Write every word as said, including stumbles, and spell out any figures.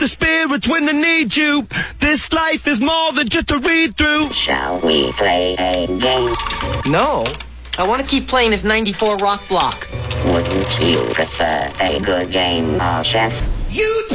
the spirits when I need you. This life is more than just a read-through. Shall we play a game? No. I want to keep playing this ninety-four rock block. Wouldn't you prefer a good game of chess? You